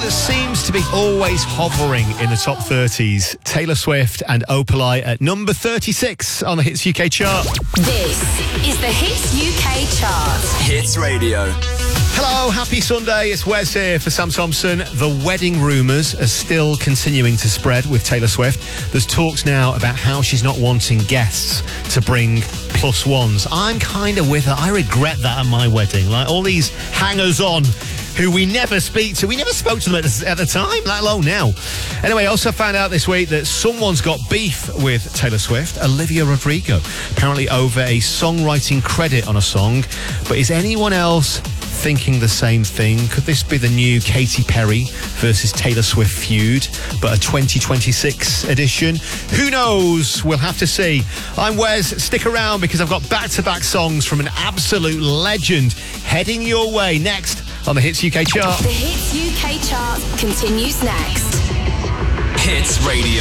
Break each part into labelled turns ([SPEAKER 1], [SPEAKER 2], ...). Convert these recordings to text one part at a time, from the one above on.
[SPEAKER 1] seems to be always hovering in the top 30s. Taylor Swift and Opalai at number 36 on the Hits UK chart.
[SPEAKER 2] This is the Hits UK chart.
[SPEAKER 3] Hits Radio.
[SPEAKER 1] Hello, happy Sunday. It's Wes here for Sam Thompson. The wedding rumours are still continuing to spread with Taylor Swift. There's talks now about how she's not wanting guests to bring plus ones. I'm kind of with her. I regret that at my wedding. Like all these hangers-on who we never speak to. We never spoke to them at the time, let alone now. Anyway, I also found out this week that someone's got beef with Taylor Swift, Olivia Rodrigo, apparently over a songwriting credit on a song. But is anyone else thinking the same thing? Could this be the new Katy Perry versus Taylor Swift feud, but a 2026 edition? Who knows? We'll have to see. I'm Wes. Stick around because I've got back-to-back songs from an absolute legend heading your way next on the Hits UK chart.
[SPEAKER 2] The Hits UK chart continues next.
[SPEAKER 3] Hits Radio.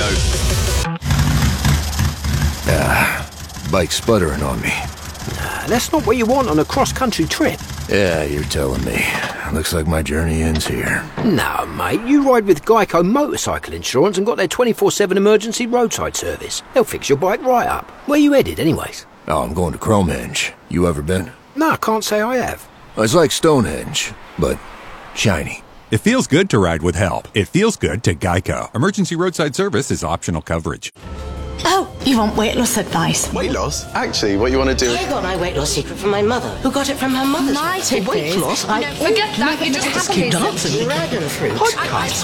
[SPEAKER 4] Bike sputtering on me.
[SPEAKER 5] That's not what you want on a cross-country trip.
[SPEAKER 4] Yeah, you're telling me. Looks like my journey ends here.
[SPEAKER 5] No, mate, you ride with Geico Motorcycle Insurance and got their 24/7 emergency roadside service. They'll fix your bike right up. Where you headed, anyways?
[SPEAKER 4] Oh, I'm going to Cromhenge. You ever been?
[SPEAKER 5] No, I can't say I have.
[SPEAKER 4] It's like Stonehenge, but shiny.
[SPEAKER 6] It feels good to ride with help. It feels good to Geico. Emergency roadside service is optional coverage.
[SPEAKER 7] Oh, you want weight loss advice?
[SPEAKER 8] Weight loss? Actually, what you want to do...
[SPEAKER 9] I got my weight loss secret from my mother, who got it from her mother's.
[SPEAKER 7] My tip
[SPEAKER 9] weight
[SPEAKER 7] is...
[SPEAKER 9] loss?
[SPEAKER 7] No, forget that. You just have
[SPEAKER 9] keep dancing. Dragon fruit.
[SPEAKER 7] Podcast.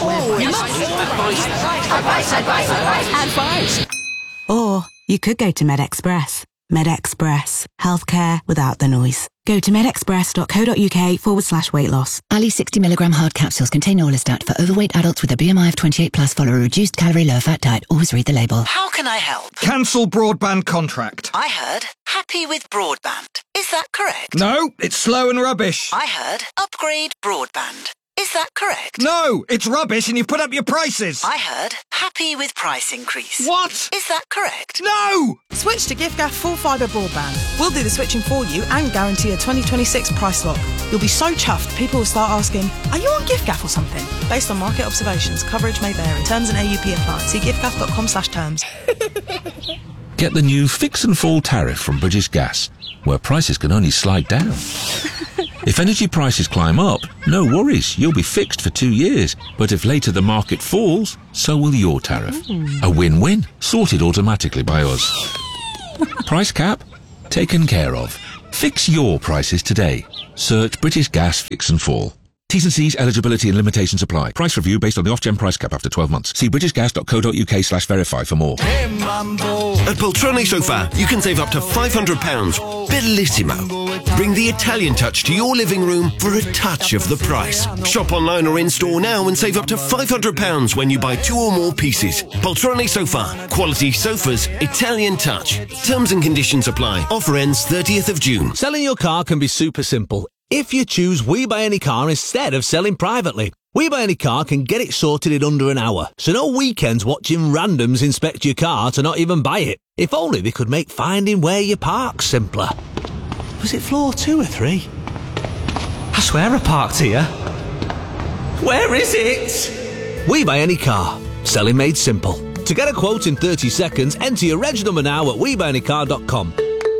[SPEAKER 9] Advice.
[SPEAKER 10] Or you could go to MedExpress. MedExpress. Healthcare without the noise. Go to medexpress.co.uk/weight loss.
[SPEAKER 11] Ali 60mg hard capsules contain Orlistat for overweight adults with a BMI of 28+. Follow a reduced calorie, low fat diet. Always read the label.
[SPEAKER 12] How can I help?
[SPEAKER 13] Cancel broadband contract.
[SPEAKER 12] I heard happy with broadband. Is that correct?
[SPEAKER 13] No, it's slow and rubbish.
[SPEAKER 12] I heard upgrade broadband. Is that correct?
[SPEAKER 13] No, it's rubbish and you've put up your prices.
[SPEAKER 12] I heard happy with price increase.
[SPEAKER 13] What?
[SPEAKER 12] Is that correct?
[SPEAKER 13] No!
[SPEAKER 14] Switch to giffgaff full fibre broadband. We'll do the switching for you and guarantee a 2026 price lock. You'll be so chuffed, people will start asking, are you on giffgaff or something? Based on market observations, coverage may vary. Terms and AUP apply. See giffgaff.com/terms.
[SPEAKER 15] Get the new Fix and Fall tariff from British Gas, where prices can only slide down. If energy prices climb up, no worries, you'll be fixed for 2 years. But if later the market falls, so will your tariff. A win-win, sorted automatically by us. Price cap? Taken care of. Fix your prices today. Search British Gas Fix and Fall. T's and C's, eligibility and limitations apply. Price review based on the off-gen price cap after 12 months. See britishgas.co.uk/verify for more.
[SPEAKER 16] At Poltrone Sofa, you can save up to £500. Bellissimo. Bring the Italian touch to your living room for a touch of the price. Shop online or in-store now and save up to £500 when you buy 2 or more pieces. Poltrone Sofa. Quality sofas, Italian touch. Terms and conditions apply. Offer ends 30th of June.
[SPEAKER 17] Selling your car can be super simple if you choose We Buy Any Car instead of selling privately. We Buy Any Car can get it sorted in under an hour, so no weekends watching randoms inspect your car to not even buy it. If only they could make finding where you park simpler. Was it floor 2 or 3? I swear I parked here. Where is it? We Buy Any Car. Selling made simple. To get a quote in 30 seconds, enter your reg number now at WeBuyAnyCar.com.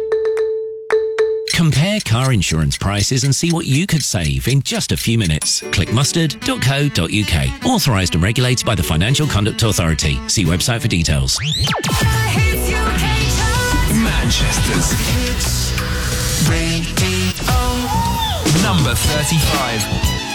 [SPEAKER 18] Compare car insurance prices and see what you could save in just a few minutes. Click mustard.co.uk. Authorised and regulated by the Financial Conduct Authority. See website for details.
[SPEAKER 3] Manchester's Hits Radio. Number 35.